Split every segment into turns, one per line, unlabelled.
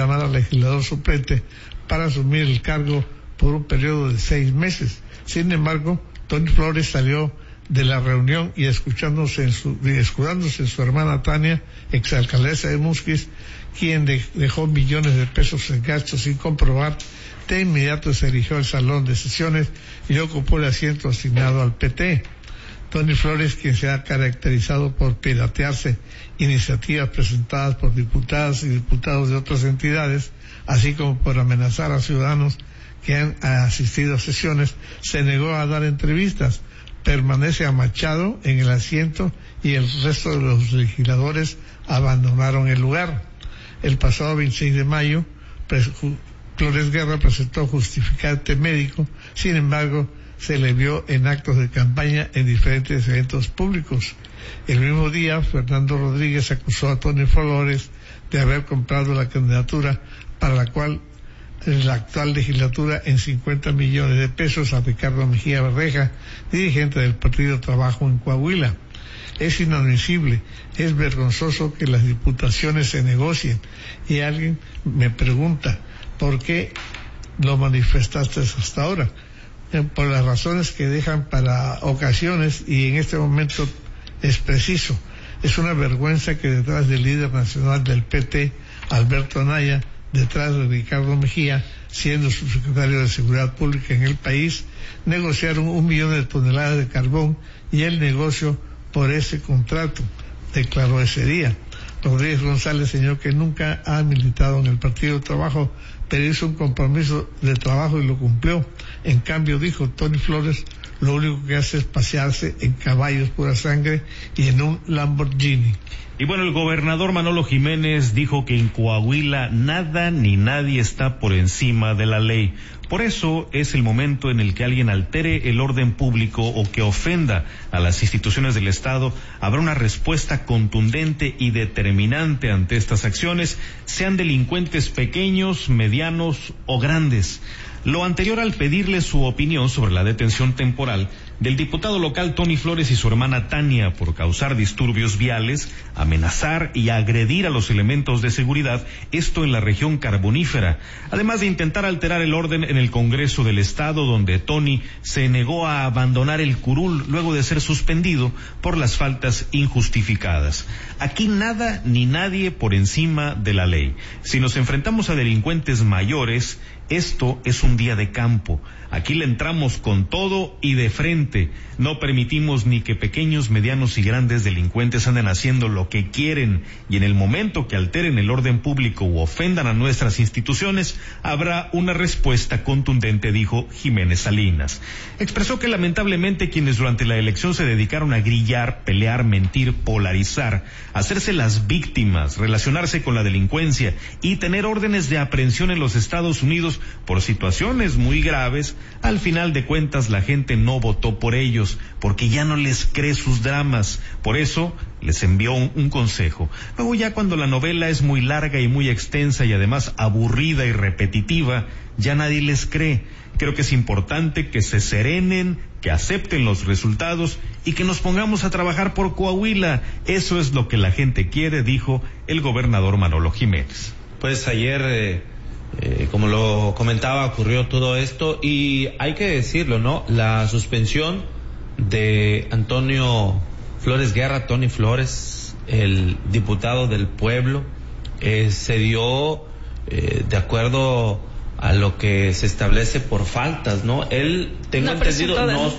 llamar al legislador suplente para asumir el cargo por un periodo de 6 meses. Sin embargo, Tony Flores salió de la reunión y escudándose en su hermana Tania, exalcaldesa de Musquis, quien dejó millones de pesos en gastos sin comprobar. De inmediato se erigió al salón de sesiones y ocupó el asiento asignado al PT. Tony Flores, quien se ha caracterizado por piratearse iniciativas presentadas por diputadas y diputados de otras entidades, así como por amenazar a ciudadanos que han asistido a sesiones, se negó a dar entrevistas. Permanece amachado en el asiento y el resto de los legisladores abandonaron el lugar. El pasado 26 de mayo, Flores Guerra presentó justificante médico, sin embargo, se le vio en actos de campaña en diferentes eventos públicos. El mismo día, Fernando Rodríguez acusó a Tony Flores de haber comprado la candidatura para la cual la actual legislatura en 50 millones de pesos a Ricardo Mejía Verdeja, dirigente del Partido Trabajo en Coahuila. Es inadmisible, es vergonzoso que las diputaciones se negocien. Y alguien me pregunta, ¿por qué lo manifestaste hasta ahora? Por las razones que dejan para ocasiones, y en este momento es preciso. Es una vergüenza que detrás del líder nacional del PT, Alberto Anaya, detrás de Ricardo Mejía, siendo subsecretario de Seguridad Pública en el país, negociaron 1 millón de toneladas de carbón y el negocio por ese contrato, declaró ese día. Rodríguez González señaló que nunca ha militado en el Partido de Trabajo, pero hizo un compromiso de trabajo y lo cumplió. En cambio, dijo Tony Flores, lo único que hace es pasearse en caballos pura sangre y en un Lamborghini.
Y bueno, el gobernador Manolo Jiménez dijo que en Coahuila nada ni nadie está por encima de la ley. Por eso es el momento en el que alguien altere el orden público o que ofenda a las instituciones del Estado. Habrá una respuesta contundente y determinante ante estas acciones, sean delincuentes pequeños, medianos o grandes. Lo anterior al pedirle su opinión sobre la detención temporal del diputado local Tony Flores y su hermana Tania por causar disturbios viales, amenazar y agredir a los elementos de seguridad, esto en la región carbonífera, además de intentar alterar el orden en el Congreso del Estado, donde Tony se negó a abandonar el curul luego de ser suspendido por las faltas injustificadas. Aquí nada ni nadie por encima de la ley. Si nos enfrentamos a delincuentes mayores, esto es un día de campo. Aquí le entramos con todo y de frente. No permitimos ni que pequeños, medianos y grandes delincuentes anden haciendo lo que quieren, y en el momento que alteren el orden público u ofendan a nuestras instituciones, habrá una respuesta contundente, dijo Jiménez Salinas. Expresó que lamentablemente quienes durante la elección se dedicaron a grillar, pelear, mentir, polarizar, hacerse las víctimas, relacionarse con la delincuencia y tener órdenes de aprehensión en los Estados Unidos por situaciones muy graves, al final de cuentas la gente no votó por ellos, porque ya no les cree sus dramas. Por eso les envió un consejo. Luego ya cuando la novela es muy larga y muy extensa y además aburrida y repetitiva, ya nadie les cree. Creo que es importante que se serenen, que acepten los resultados y que nos pongamos a trabajar por Coahuila. Eso es lo que la gente quiere, dijo el gobernador Manolo Jiménez.
Pues ayer, como lo comentaba, ocurrió todo esto y hay que decirlo, ¿no? La suspensión de Antonio Flores Guerra, Tony Flores, el diputado del pueblo, se dio de acuerdo a lo que se establece por faltas, ¿no? Él, tengo entendido,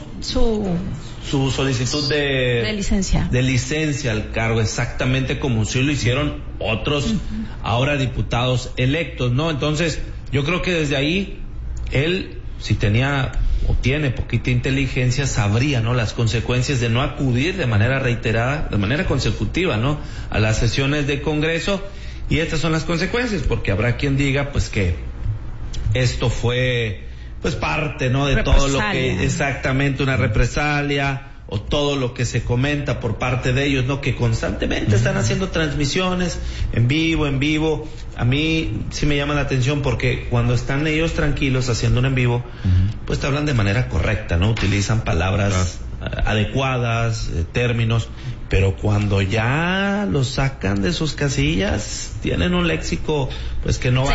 su solicitud de licencia al cargo, exactamente como si lo hicieron otros ahora diputados electos, ¿no? Entonces, yo creo que desde ahí, él, si tenía o tiene poquita inteligencia, sabría, ¿no?, las consecuencias de no acudir de manera reiterada, de manera consecutiva, ¿no?, a las sesiones de Congreso, y estas son las consecuencias, porque habrá quien diga, pues, que esto fue, pues, parte, ¿no?, de todo lo que, exactamente, una represalia, o todo lo que se comenta por parte de ellos, ¿no?, que constantemente están haciendo transmisiones en vivo. A mí sí me llama la atención porque cuando están ellos tranquilos haciendo un en vivo, pues te hablan de manera correcta, ¿no? Utilizan palabras adecuadas, términos, pero cuando ya los sacan de sus casillas, tienen un léxico, pues, que no va